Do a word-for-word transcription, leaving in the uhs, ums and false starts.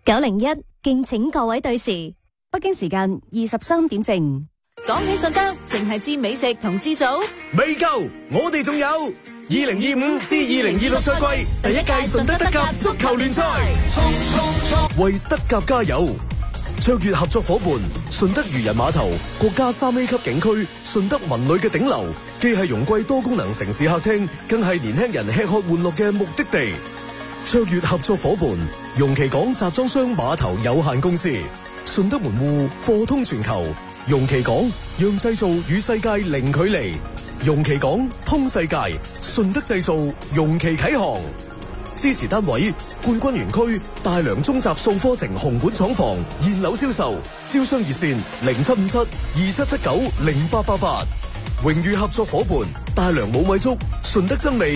九零一，敬請各位對時。 北京時間二十三點正。 講起順德，淨係知美食同知組未夠，我哋仲有二零二五至二零二六賽季第一屆順德德甲足球聯賽，為德甲加油！卓越合作伙伴順德漁人碼頭，國家三 A 級景區，順德文旅嘅頂流，既係容桂多功能城市客廳，更係年輕人吃喝玩樂嘅目的地。卓越合作伙伴容其港集裝箱碼頭有限公司，順德門戶貨通全球。容其港讓製造與世界零距離，容其港通世界，順德製造，容其啟航。支持單位冠軍園區大良中集數科城紅館廠房現樓銷售，招商熱線零七五七二七七九零八八八。榮譽合作伙伴大良冇米粥，順德真味